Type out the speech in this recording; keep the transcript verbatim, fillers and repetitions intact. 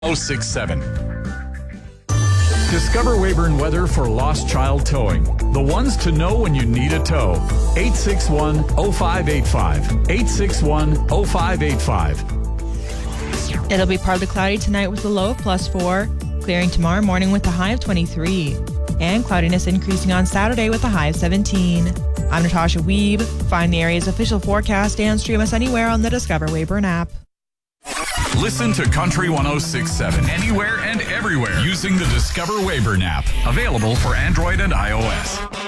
oh six seven. Discover Weyburn Weather for lost child towing. The ones to know when you need a tow. eight six one, oh five eight five. eight six one, oh five eight five. It'll be partly cloudy tonight with a low of plus four. Clearing tomorrow morning with a high of twenty-three. And cloudiness increasing on Saturday with a high of seventeen. I'm Natasha Weeb. Find the area's official forecast and stream us anywhere on the Discover Weyburn app. Listen to Country one oh six point seven anywhere and everywhere using the Discover Weyburn app. Available for Android and iOS.